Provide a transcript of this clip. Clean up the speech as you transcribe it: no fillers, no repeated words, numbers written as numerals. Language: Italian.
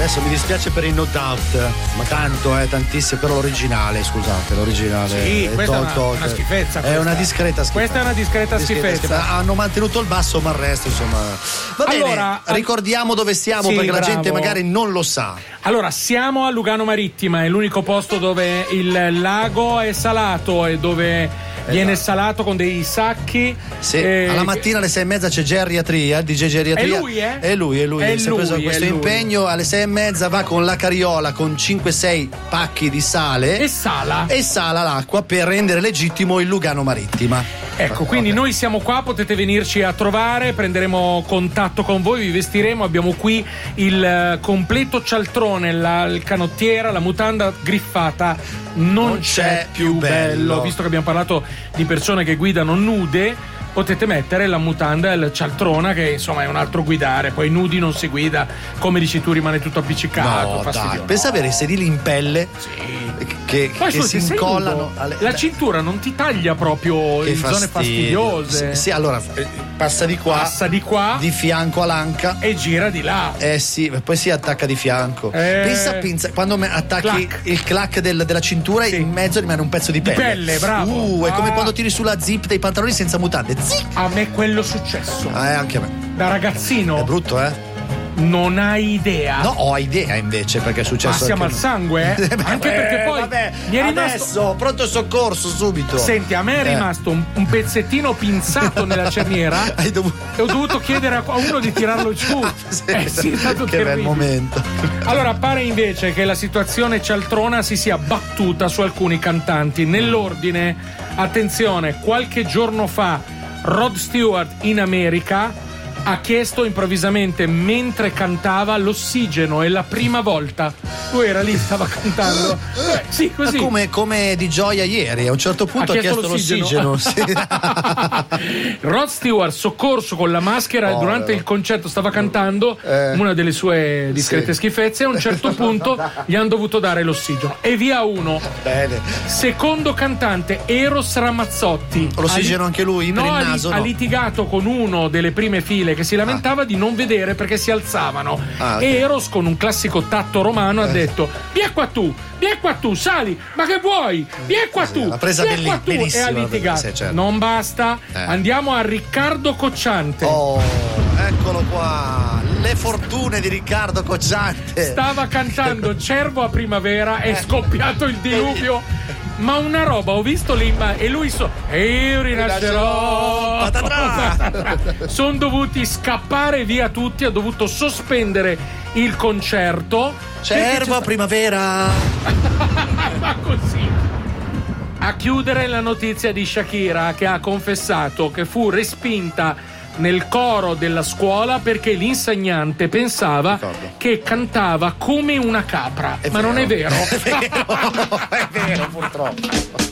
Adesso mi dispiace per il No Doubt, ma tanto, tantissimo, però l'originale, scusate, l'originale. Sì, questa è una schifezza. È una discreta schifezza. Questa è una discreta schifezza. Hanno mantenuto il basso, ma il resto, insomma. Va bene, ricordiamo dove siamo, perché la gente magari non lo sa. Allora, siamo a Lugano Marittima, è l'unico posto dove il lago è salato e dove viene salato con dei sacchi. Sì, alla mattina alle 6:30 c'è geriatria, DJ Geriatria. È lui, eh? È lui. Si è preso questo impegno. Alle 6:30 va con la carriola con 5-6 pacchi di sale e sala l'acqua per rendere legittimo il Lugano Marittima. Ecco, quindi noi siamo qua, potete venirci a trovare, prenderemo contatto con voi, vi vestiremo, abbiamo qui il completo cialtrone, il canottiera, la mutanda griffata, non c'è più bello. Visto che abbiamo parlato di persone che guidano nude, potete mettere la mutanda e il cialtrona, che insomma è un altro guidare, poi nudi non si guida, come dici tu rimane tutto appiccicato, fastidioso. Pensa avere i sedili in pelle che si incollano la cintura non ti taglia proprio in zone fastidiose. Sì, allora passa di qua di fianco all'anca e gira di là. Sì, poi si attacca di fianco. Pensa quando attacchi il clac della cintura, in mezzo rimane un pezzo di pelle. Bravo. È come quando tiri sulla zip dei pantaloni senza mutande. A me quello successo. Anche a me. Da ragazzino. È brutto, Non hai idea. No, ho idea invece, perché è successo. Siamo al sangue, Anche perché poi mi è rimasto. Adesso, pronto soccorso subito. Senti, a me è rimasto un pezzettino pinzato nella cerniera. E ho dovuto chiedere a uno di tirarlo giù. Sì, è stato che bel momento. Allora, pare invece che la situazione cialtrona si sia battuta su alcuni cantanti. Nell'ordine, attenzione, qualche giorno fa Rod Stewart in America ha chiesto improvvisamente, mentre cantava, l'ossigeno. È la prima volta. Lui era lì, stava cantando. Sì, così. Come di gioia ieri. A un certo punto ha chiesto l'ossigeno. Sì. Rod Stewart, soccorso con la maschera, durante il concerto stava cantando una delle sue discrete schifezze. A un certo punto gli hanno dovuto dare l'ossigeno. E via uno. Bene. Secondo cantante, Eros Ramazzotti. L'ossigeno anche lui? Per il naso? Ha litigato con uno delle prime file che si lamentava di non vedere perché si alzavano. E Eros, con un classico tatto romano, ha detto: vieni qua tu, sali, ma che vuoi? Vieni qua tu, l'ha presa benissimo, e ha litigato. certo. Non basta, andiamo a Riccardo Cocciante. Eccolo qua, le fortune di Riccardo Cocciante. Stava cantando Cervo a primavera, è scoppiato il diluvio. Ma una roba, ho visto e lui e io rinascerò. Sono dovuti scappare via tutti, ha dovuto sospendere il concerto. Cervo a primavera. Ma così. A chiudere la notizia di Shakira, che ha confessato che fu respinta nel coro della scuola perché l'insegnante pensava che cantava come una capra. Ma non è vero. È vero purtroppo.